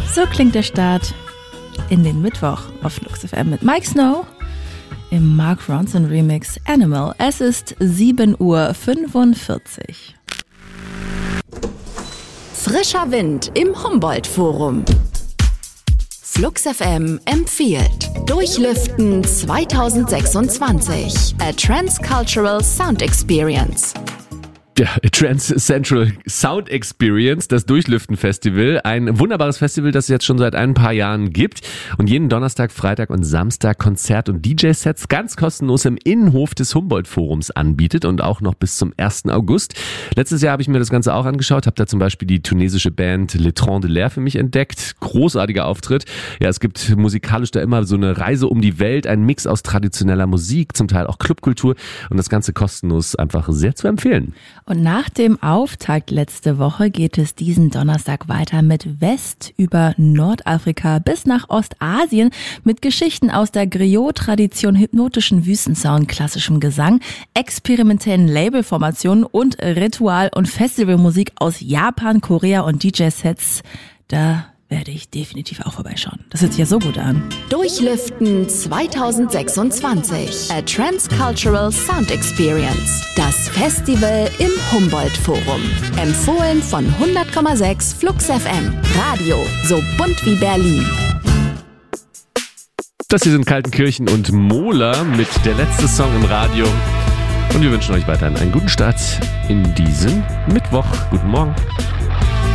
So klingt der Start in den Mittwoch auf Flux FM mit Mike Snow im Mark Ronson Remix Animal. Es ist 7:45 Uhr. Frischer Wind im Humboldt-Forum. Flux FM empfiehlt Durchlüften 2026. A Transcultural Sound Experience. Der Trans Central Sound Experience, das Durchlüften-Festival. Ein wunderbares Festival, das es jetzt schon seit ein paar Jahren gibt und jeden Donnerstag, Freitag und Samstag Konzert- und DJ-Sets ganz kostenlos im Innenhof des Humboldt-Forums anbietet und auch noch bis zum 1. August. Letztes Jahr habe ich mir das Ganze auch angeschaut, habe da zum Beispiel die tunesische Band Le Tron de l'Air für mich entdeckt. Großartiger Auftritt. Ja, es gibt musikalisch da immer so eine Reise um die Welt, ein Mix aus traditioneller Musik, zum Teil auch Clubkultur und das Ganze kostenlos, einfach sehr zu empfehlen. Und nach dem Auftakt letzte Woche geht es diesen Donnerstag weiter mit West über Nordafrika bis nach Ostasien mit Geschichten aus der Griot-Tradition, hypnotischen Wüstensound, klassischem Gesang, experimentellen Labelformationen und Ritual- und Festivalmusik aus Japan, Korea und DJ-Sets. Da werde ich definitiv auch vorbeischauen. Das hört sich ja so gut an. Durchlüften 2026. A Transcultural Sound Experience. Das Festival im Humboldt-Forum. Empfohlen von 100,6 Flux FM. Radio so bunt wie Berlin. Das hier sind Kaltenkirchen und Mohler mit der letzte Song im Radio. Und wir wünschen euch weiterhin einen guten Start in diesen Mittwoch. Guten Morgen.